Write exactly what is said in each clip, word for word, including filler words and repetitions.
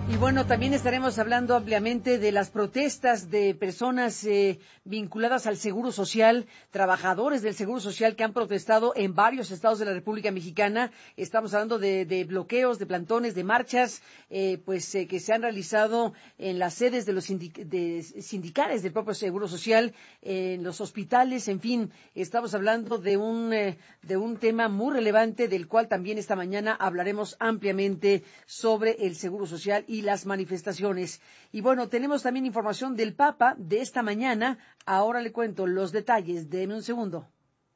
Y bueno, también estaremos hablando ampliamente de las protestas de personas eh, vinculadas al Seguro Social, trabajadores del Seguro Social que han protestado en varios estados de la República Mexicana. Estamos hablando de, de bloqueos, de plantones, de marchas, eh, pues eh, que se han realizado en las sedes de los sindic- de sindicales del propio Seguro Social, eh, en los hospitales, en fin. Estamos hablando de un eh, de un tema muy relevante del cual también esta mañana hablaremos ampliamente sobre el Seguro Social y las manifestaciones. Y bueno, tenemos también información del Papa de esta mañana. Ahora le cuento los detalles. Deme un segundo.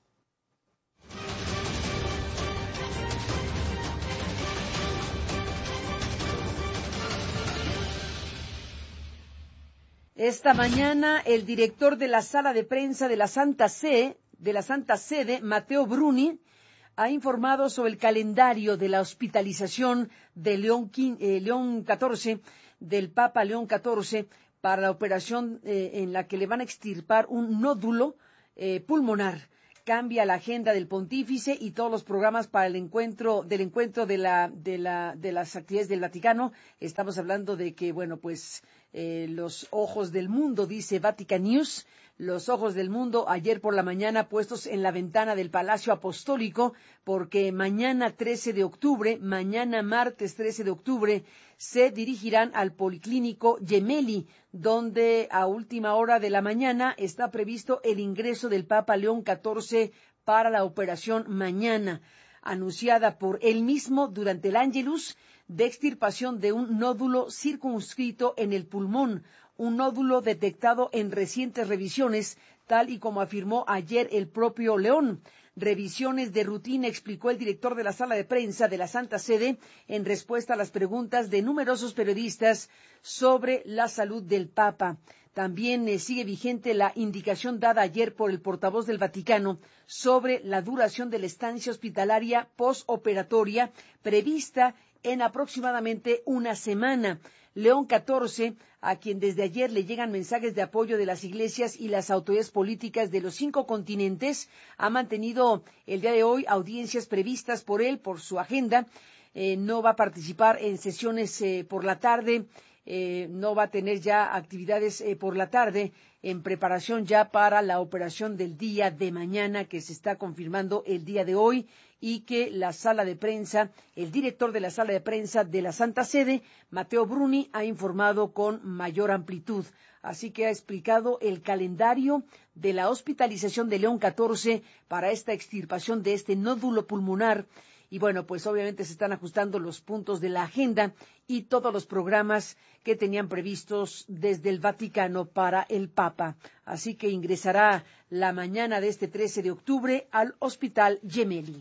Esta mañana el director de la sala de prensa de la Santa Sede, de la Santa Sede, Matteo Bruni, ha informado sobre el calendario de la hospitalización de León, eh, León catorce, del Papa León catorce, para la operación eh, en la que le van a extirpar un nódulo eh, pulmonar. Cambia la agenda del pontífice y todos los programas para el encuentro del encuentro de la de la de las actividades del Vaticano. Estamos hablando de que, bueno, pues eh, los ojos del mundo, dice Vatican News, los ojos del mundo ayer por la mañana puestos en la ventana del Palacio Apostólico, porque mañana trece de octubre, mañana martes trece de octubre, se dirigirán al Policlínico Gemelli, donde a última hora de la mañana está previsto el ingreso del Papa León catorce para la operación mañana, anunciada por él mismo durante el Ángelus, de extirpación de un nódulo circunscrito en el pulmón, un nódulo detectado en recientes revisiones, tal y como afirmó ayer el propio León. Revisiones de rutina, explicó el director de la sala de prensa de la Santa Sede en respuesta a las preguntas de numerosos periodistas sobre la salud del Papa. También eh, sigue vigente la indicación dada ayer por el portavoz del Vaticano sobre la duración de la estancia hospitalaria postoperatoria prevista en aproximadamente una semana. León catorce, a quien desde ayer le llegan mensajes de apoyo de las iglesias y las autoridades políticas de los cinco continentes, ha mantenido el día de hoy audiencias previstas por él, por su agenda. Eh, no va a participar en sesiones eh, por la tarde, eh, no va a tener ya actividades eh, por la tarde, en preparación ya para la operación del día de mañana, que se está confirmando el día de hoy, y que la sala de prensa, el director de la sala de prensa de la Santa Sede, Matteo Bruni, ha informado con mayor amplitud. Así que ha explicado el calendario de la hospitalización de León catorce para esta extirpación de este nódulo pulmonar. Y bueno, pues obviamente se están ajustando los puntos de la agenda y todos los programas que tenían previstos desde el Vaticano para el Papa. Así que ingresará la mañana de este trece de octubre al Hospital Gemelli.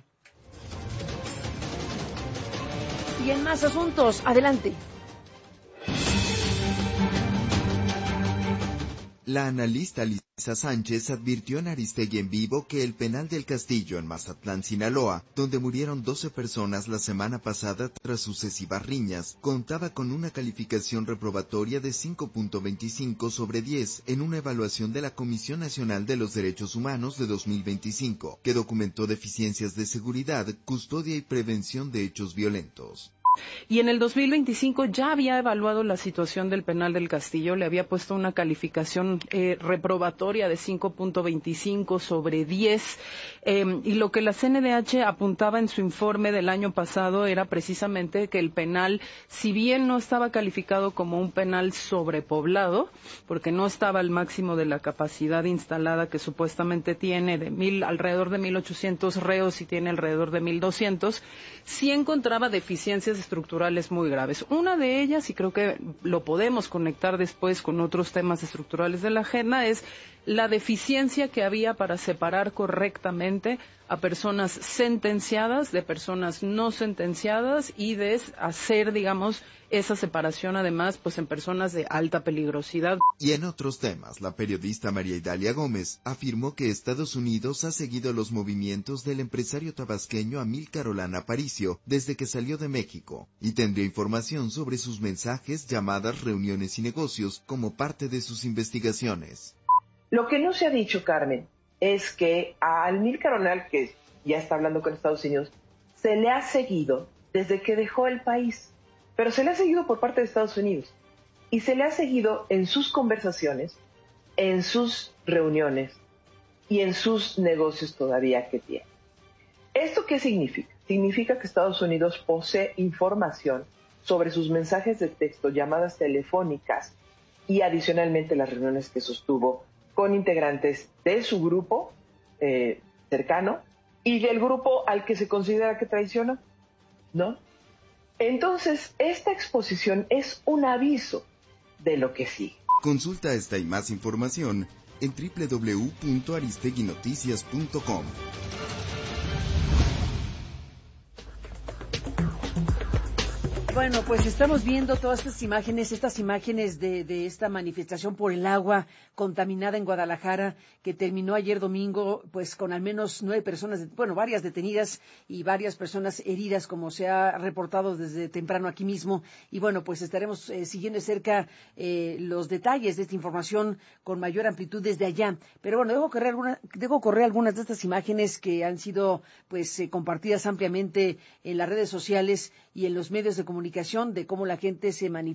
Y en más asuntos, adelante. La analista Lisa Sánchez advirtió en Aristegui en Vivo que el penal del Castillo en Mazatlán, Sinaloa, donde murieron doce personas la semana pasada tras sucesivas riñas, contaba con una calificación reprobatoria de cinco punto veinticinco sobre diez en una evaluación de la Comisión Nacional de los Derechos Humanos de dos mil veinticinco, que documentó deficiencias de seguridad, custodia y prevención de hechos violentos. Y en el dos mil veinticinco ya había evaluado la situación del penal del Castillo, le había puesto una calificación eh, reprobatoria de cinco punto veinticinco sobre diez, eh, y lo que la C N D H apuntaba en su informe del año pasado era precisamente que el penal, si bien no estaba calificado como un penal sobrepoblado, porque no estaba al máximo de la capacidad instalada que supuestamente tiene de mil, alrededor de mil ochocientos reos y tiene alrededor de mil doscientos, sí encontraba deficiencias estructurales muy graves. Una de ellas, y creo que lo podemos conectar después con otros temas estructurales de la agenda, es la deficiencia que había para separar correctamente a personas sentenciadas de personas no sentenciadas y de hacer, digamos, esa separación además pues en personas de alta peligrosidad. Y en otros temas, la periodista María Idalia Gómez afirmó que Estados Unidos ha seguido los movimientos del empresario tabasqueño Amílcar Olán Aparicio desde que salió de México y tendría información sobre sus mensajes, llamadas, reuniones y negocios como parte de sus investigaciones. Lo que no se ha dicho, Carmen, es que a Amílcar Olán, que ya está hablando con Estados Unidos, se le ha seguido desde que dejó el país. pero se le ha seguido por parte de Estados Unidos y se le ha seguido en sus conversaciones, en sus reuniones y en sus negocios todavía que tiene. ¿Esto qué significa? Significa que Estados Unidos posee información sobre sus mensajes de texto, llamadas telefónicas y adicionalmente las reuniones que sostuvo con integrantes de su grupo eh, cercano y del grupo al que se considera que traicionó, ¿no? Entonces, esta exposición es un aviso de lo que sigue. Consulta esta y más información en doble u doble u doble u punto aristeguinoticias punto com. Bueno, pues estamos viendo todas estas imágenes, estas imágenes de, de esta manifestación por el agua contaminada en Guadalajara, que terminó ayer domingo, pues con al menos nueve personas, bueno, varias detenidas y varias personas heridas, como se ha reportado desde temprano aquí mismo. Y bueno, pues estaremos eh, siguiendo de cerca eh, los detalles de esta información con mayor amplitud desde allá. Pero bueno, dejo correr, alguna, dejo correr algunas de estas imágenes que han sido pues eh, compartidas ampliamente en las redes sociales y en los medios de comunicación de cómo la gente se manifiesta